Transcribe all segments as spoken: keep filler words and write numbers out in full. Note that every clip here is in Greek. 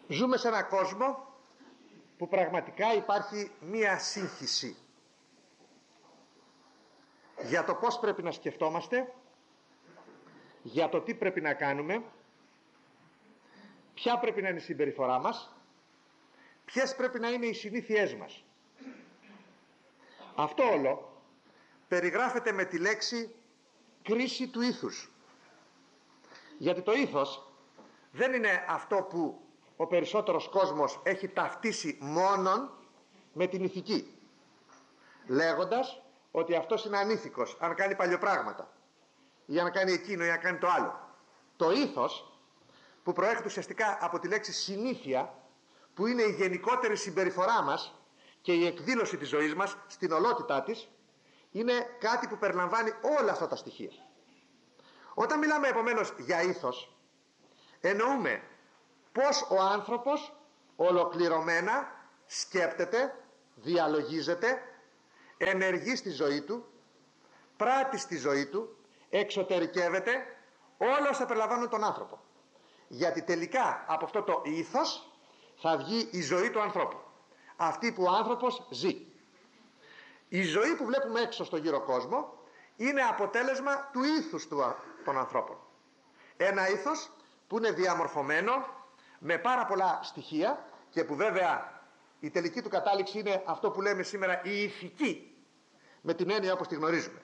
Ζούμε σε έναν κόσμο που πραγματικά υπάρχει μία σύγχυση για το πώς πρέπει να σκεφτόμαστε, για το τι πρέπει να κάνουμε, ποια πρέπει να είναι η συμπεριφορά μας, ποιες πρέπει να είναι οι συνήθειές μας. Αυτό όλο περιγράφεται με τη λέξη κρίση του ήθους. Γιατί το ήθος δεν είναι αυτό που ο περισσότερος κόσμος έχει ταυτίσει μόνον με την ηθική, λέγοντας ότι αυτός είναι ανήθικος αν κάνει παλιοπράγματα ή αν κάνει εκείνο ή αν κάνει το άλλο. Το ήθος, που προέρχεται ουσιαστικά από τη λέξη συνήθεια, που είναι η γενικότερη συμπεριφορά μας και η εκδήλωση της ζωής μας στην ολότητά της, είναι κάτι που περιλαμβάνει όλα αυτά τα στοιχεία. Όταν μιλάμε επομένως για ήθος, εννοούμε πως ο άνθρωπος ολοκληρωμένα σκέπτεται, διαλογίζεται, ενεργεί στη ζωή του, πράττει στη ζωή του, εξωτερικεύεται όλα όσα περιλαμβάνουν τον άνθρωπο. Γιατί τελικά από αυτό το ήθος θα βγει η ζωή του ανθρώπου, αυτή που ο άνθρωπος ζει. Η ζωή που βλέπουμε έξω στο γύρο κόσμο είναι αποτέλεσμα του ήθους του, των ανθρώπων. Ένα ήθος που είναι διαμορφωμένο με πάρα πολλά στοιχεία και που βέβαια η τελική του κατάληξη είναι αυτό που λέμε σήμερα η ηθική, με την έννοια όπως τη γνωρίζουμε.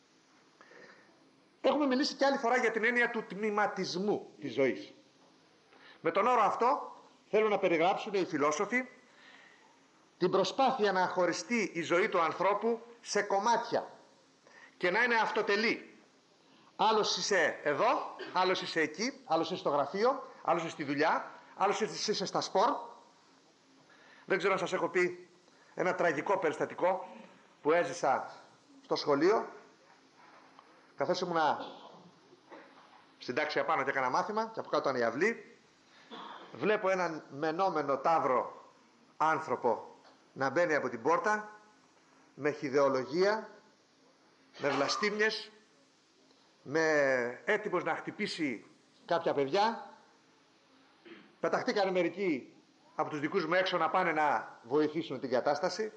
Έχουμε μιλήσει και άλλη φορά για την έννοια του τμηματισμού της ζωής. Με τον όρο αυτό θέλουν να περιγράψουν οι φιλόσοφοι την προσπάθεια να χωριστεί η ζωή του ανθρώπου σε κομμάτια και να είναι αυτοτελή. Άλλος είσαι εδώ, άλλος είσαι εκεί, άλλος είσαι στο γραφείο, άλλος είσαι στη δουλειά, άλλος είσαι στα σπορ. Δεν ξέρω αν σας έχω πει ένα τραγικό περιστατικό που έζησα στο σχολείο, καθώς ήμουνα στην τάξη απάνω και έκανα μάθημα και από κάτω ήταν η αυλή. Βλέπω έναν μενόμενο ταύρο άνθρωπο να μπαίνει από την πόρτα με χυδεολογία, με βλαστήμιες, με έτοιμος να χτυπήσει κάποια παιδιά. Πεταχτήκανε μερικοί από τους δικούς μου έξω να πάνε να βοηθήσουν την κατάσταση,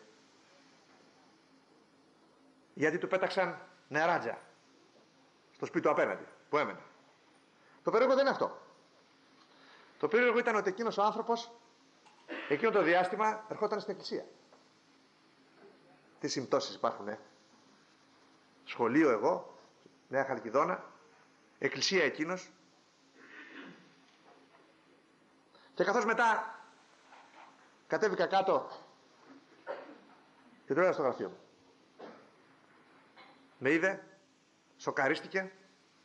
γιατί του πέταξαν νεράτζα στο σπίτι του απέναντι που έμενε. Το περίεργο δεν είναι αυτό. Το περίεργο ήταν ότι εκείνος ο άνθρωπος εκείνο το διάστημα ερχόταν στην εκκλησία. Τι συμπτώσεις υπάρχουν, ε? Σχολείο εγώ, Νέα Χαλκιδόνα, εκκλησία εκείνος. Και καθώς μετά κατέβηκα κάτω και του έλεγα στο γραφείο μου, με είδε, σοκαρίστηκε,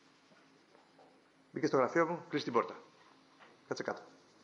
μπήκε στο γραφείο μου, κλείσει την πόρτα. Κάτσε κάτω.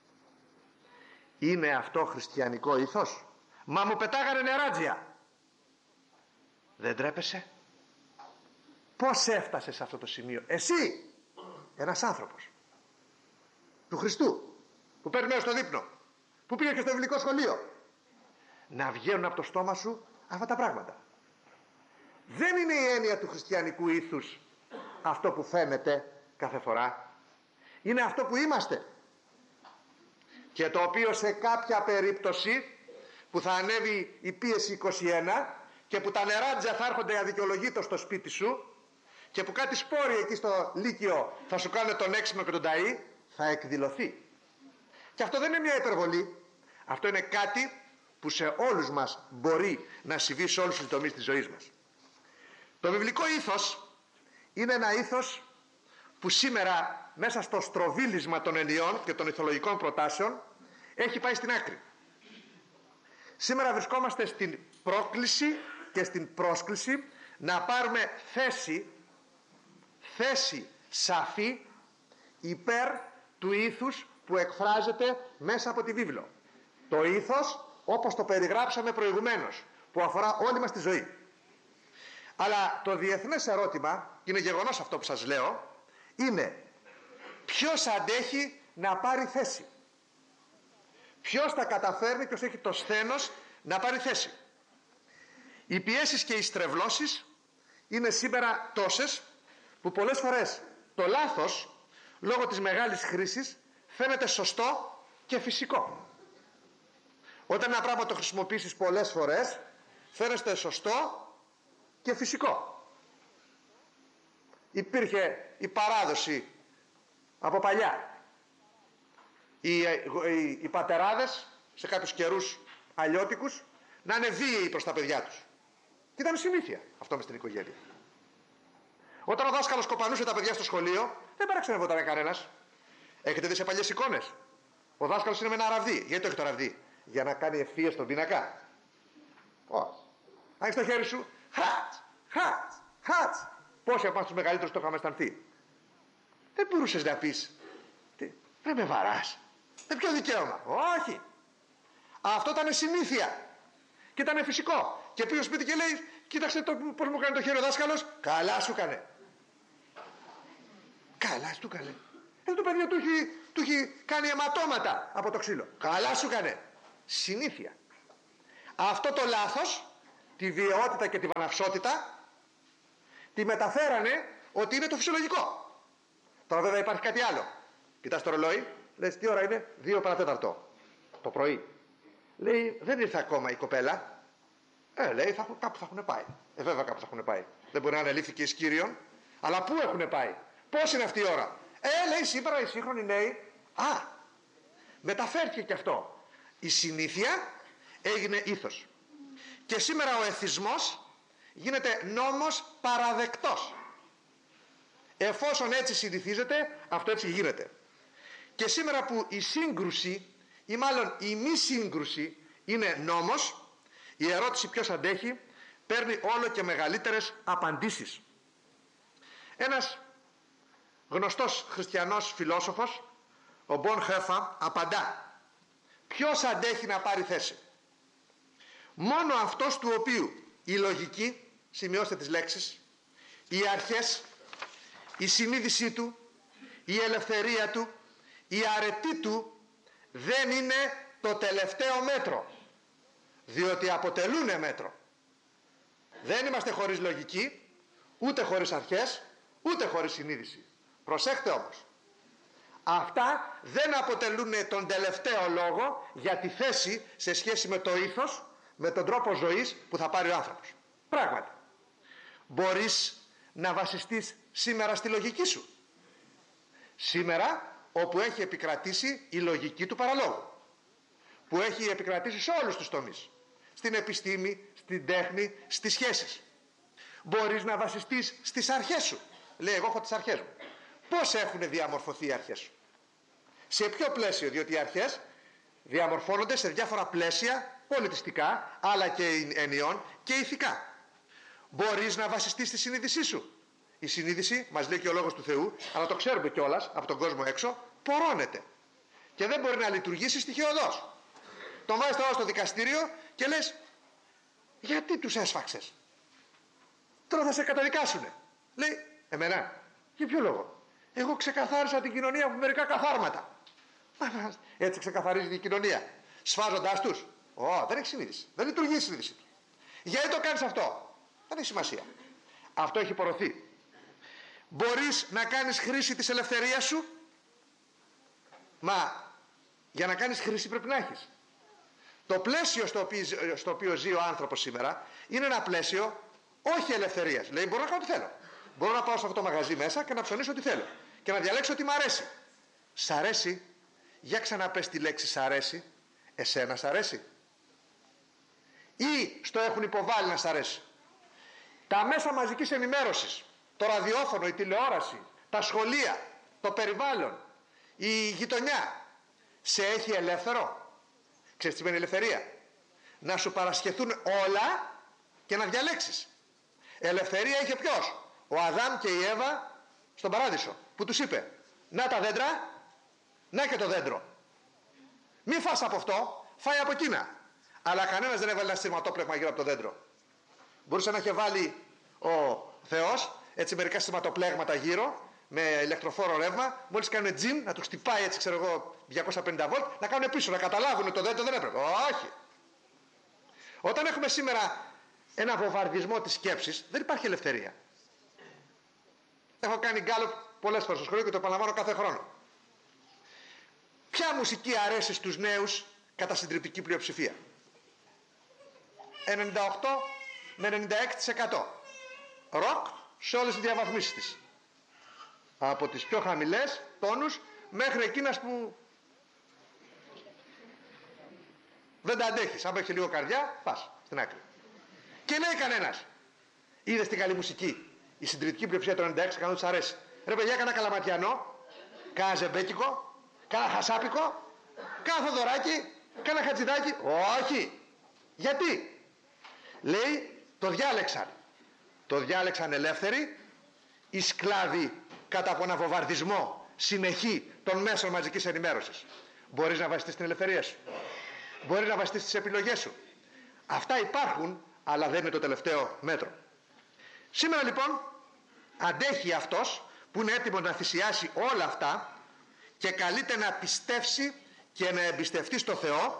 Είναι αυτό χριστιανικό ήθος? Μα μου πετάγανε νεράτζια. Δεν τρέπεσαι? Πώς έφτασε σε αυτό το σημείο? Εσύ, ένας άνθρωπος του Χριστού, που παίρνει μέρος στο δείπνο, που πήγε και στο βιβλικό σχολείο, να βγαίνουν από το στόμα σου αυτά τα πράγματα? Δεν είναι η έννοια του χριστιανικού ήθους αυτό που φαίνεται κάθε φορά. Είναι αυτό που είμαστε, και το οποίο σε κάποια περίπτωση που θα ανέβει η πίεση είκοσι ένα και που τα νεράτζια θα έρχονται αδικαιολογήτως στο σπίτι σου και που κάτι σπόροι εκεί στο Λύκειο θα σου κάνουν τον έξιμο και τον ταΐ, θα εκδηλωθεί. Και αυτό δεν είναι μια υπερβολή. Αυτό είναι κάτι που σε όλους μας μπορεί να συμβεί, σε όλους τους τομείς της ζωής μας. Το βιβλικό ήθος είναι ένα ήθος που σήμερα μέσα στο στροβίλισμα των ενιών και των ηθολογικών προτάσεων έχει πάει στην άκρη. Σήμερα βρισκόμαστε στην πρόκληση και στην πρόσκληση να πάρουμε θέση, θέση σαφή υπέρ του ήθους που εκφράζεται μέσα από τη βίβλο. Το ήθος όπως το περιγράψαμε προηγουμένως, που αφορά όλη μας τη ζωή. Αλλά το διεθνές ερώτημα, και είναι γεγονός αυτό που σας λέω, είναι ποιος αντέχει να πάρει θέση. Ποιος θα καταφέρνει, ποιος έχει το σθένος να πάρει θέση. Οι πιέσεις και οι στρεβλώσεις είναι σήμερα τόσες που πολλές φορές το λάθος, λόγω της μεγάλης χρήσης, φαίνεται σωστό και φυσικό. Όταν ένα πράγμα το χρησιμοποιήσεις πολλές φορές, φαίνεται σωστό και φυσικό. Υπήρχε η παράδοση από παλιά. Οι, οι, οι πατεράδες σε κάποιους καιρούς αλλιώτικους να είναι βίαιοι προς τα παιδιά τους. Και ήταν συνήθεια αυτό μες στην οικογένεια. Όταν ο δάσκαλος κοπανούσε τα παιδιά στο σχολείο, δεν παραξενευόταν κανένας. Έχετε δει σε παλιές εικόνες? Ο δάσκαλος είναι με ένα ραβδί. Γιατί το έχει το ραβδί? Για να κάνει ευθείες στον πίνακα? Όχι. Αν έχεις το χέρι σου, χατ, χατ, χατ. Πόσοι από εμάς τους μεγαλύτερους το είχαμε αισθανθεί? Δεν μπορούσες να πεις, πρέπει με βαράς. Με ποιο δικαίωμα? Όχι. Αυτό ήταν συνήθεια. Και ήταν φυσικό. Και πήγε στο σπίτι και λέει, κοίταξε το, πώς μου κάνει το χέρι ο δάσκαλος. Καλά σου κάνε. Καλά σου κάνε. Ε, το παιδί του έχει, του έχει κάνει αιματώματα από το ξύλο. Καλά σου κάνε. Συνήθεια. Αυτό το λάθος, τη βιαιότητα και τη βαναυσότητα, τη μεταφέρανε ότι είναι το φυσιολογικό. Τώρα βέβαια υπάρχει κάτι άλλο. Κοιτάς το ρολόι, λες τι ώρα είναι? Δύο παρατέταρτο το πρωί. Λέει δεν ήρθε ακόμα η κοπέλα. Ε, λέει θα, κάπου θα έχουν πάει. Ε, βέβαια κάπου θα έχουν πάει. Δεν μπορεί να αναλύθηκε εις Κύριον. Αλλά πού έχουν πάει? Πώς είναι αυτή η ώρα? Ε, λέει σήμερα οι σύγχρονοι νέοι. Α, μεταφέρθηκε και αυτό. Η συνήθεια έγινε ήθος. Και σήμερα ο εθισμός γίνεται νόμος παραδεκτός. Εφόσον έτσι συνηθίζεται, αυτό έτσι γίνεται. Και σήμερα που η σύγκρουση, ή μάλλον η μη σύγκρουση, είναι νόμος, η ερώτηση ποιος αντέχει παίρνει όλο και μεγαλύτερες απαντήσεις. Ένας γνωστός χριστιανός φιλόσοφος, ο Μπον Χέφα, απαντά: ποιος αντέχει να πάρει θέση? Μόνο αυτός του οποίου η λογική, σημειώστε τις λέξεις, οι αρχές, η συνείδησή του, η ελευθερία του, η αρετή του δεν είναι το τελευταίο μέτρο, διότι αποτελούν μέτρο. Δεν είμαστε χωρίς λογική, ούτε χωρίς αρχές, ούτε χωρίς συνείδηση. Προσέχτε όμως, αυτά δεν αποτελούν τον τελευταίο λόγο για τη θέση σε σχέση με το ήθος, με τον τρόπο ζωής που θα πάρει ο άνθρωπος. Πράγματι, μπορείς να βασιστείς σήμερα στη λογική σου. Σήμερα, όπου έχει επικρατήσει η λογική του παραλόγου, που έχει επικρατήσει σε όλους τους τομείς, στην επιστήμη, στην τέχνη, στις σχέσεις. Μπορείς να βασιστείς στις αρχές σου. Λέει, εγώ έχω τις αρχές μου. Πώς έχουν διαμορφωθεί οι αρχές σου? Σε ποιο πλαίσιο? Διότι οι αρχές διαμορφώνονται σε διάφορα πλαίσια, πολιτιστικά, αλλά και ενιών και ηθικά. Μπορείς να βασιστείς στη συνείδησή σου. Η συνείδηση, μας λέει και ο λόγος του Θεού, αλλά το ξέρουμε κιόλας από τον κόσμο έξω, πορώνεται. Και δεν μπορεί να λειτουργήσει στοιχειωδώς. Τον βάζεις τώρα στο δικαστήριο και λες, γιατί τους έσφαξες? Τώρα θα σε καταδικάσουνε. Λέει, εμένα, για ποιο λόγο? Εγώ ξεκαθάρισα την κοινωνία από μερικά καθάρματα. Έτσι ξεκαθαρίζει η κοινωνία, σφάζοντάς τους. Ω, δεν έχει συνείδηση. Δεν λειτουργεί η συνείδηση του. Γιατί το κάνεις αυτό? Δεν έχει σημασία. Αυτό έχει πορωθεί. Μπορείς να κάνεις χρήση της ελευθερίας σου? Μα για να κάνεις χρήση πρέπει να έχεις. Το πλαίσιο στο οποίο, στο οποίο ζει ο άνθρωπος σήμερα είναι ένα πλαίσιο όχι ελευθερίας. Λέει, μπορώ να κάνω ό,τι θέλω. Μπορώ να πάω σε αυτό το μαγαζί μέσα και να ψωνίσω ό,τι θέλω. Και να διαλέξω ό,τι μ' αρέσει. Σ' αρέσει? Για ξαναπες τη λέξη σ' αρέσει. Εσένα σ' αρέσει? Ή στο έχουν υποβάλει να σ' αρέσει? Τα μέσα μαζικής ενημέρωσης, το ραδιόφωνο, η τηλεόραση, τα σχολεία, το περιβάλλον, η γειτονιά, σε έχει ελεύθερο? Ξέρεις τι σημαίνει ελευθερία? Να σου παρασχεθούν όλα και να διαλέξεις. Ελευθερία είχε ποιος? Ο Αδάμ και η Εύα στον παράδεισο, που τους είπε, να τα δέντρα, να και το δέντρο. Μη φας από αυτό, φάει από εκείνα. Αλλά κανένας δεν έβαλε ένα σειρματόπλεγμα γύρω από το δέντρο. Μπορούσε να είχε βάλει ο Θεός έτσι μερικά σειρματοπλέγματα γύρω με ηλεκτροφόρο ρεύμα, μόλις κάνουν τζιν, να του χτυπάει έτσι, ξέρω εγώ, διακόσια πενήντα βολτ, να κάνουν πίσω, να καταλάβουν το δέντρο δεν έπρεπε. Όχι. Όταν έχουμε σήμερα ένα βομβαρδισμό της σκέψης, δεν υπάρχει ελευθερία. Έχω κάνει γκάλωπ πολλές φορές στο σχολείο και το επαναλαμβάνω κάθε χρόνο. Ποια μουσική αρέσει στους νέους κατά συντριπτική πλειοψηφία? ενενήντα οκτώ με ενενήντα έξι τοις εκατό. Ροκ σε όλες τις διαβαθμίσεις της. Από τις πιο χαμηλές τόνους μέχρι εκείνας που δεν τα αντέχεις. Αν έχει λίγο καρδιά, πας στην άκρη. Και λέει κανένας, είδες την καλή μουσική, η συντριπτική πλειοψηφία των ενενήντα έξι τοις εκατό της αρέσει. Ρε παιδιά, κάνα καλαματιανό, κάνα ζεμπέκικο, κάνα χασάπικο, κάνα θοδωράκι, κάνα χατζηδάκι. Όχι. Γιατί? Λέει, το διάλεξαν. Το διάλεξαν ελεύθεροι, οι σκλάβοι κατά από ένα βομβαρδισμό συνεχή των μέσων μαζικής ενημέρωσης. Μπορείς να βασιστείς στην ελευθερία σου. Μπορείς να βασιστείς στις επιλογές σου. Αυτά υπάρχουν, αλλά δεν είναι το τελευταίο μέτρο. Σήμερα λοιπόν αντέχει αυτός που είναι έτοιμος να θυσιάσει όλα αυτά και καλείται να πιστεύσει και να εμπιστευτεί στο Θεό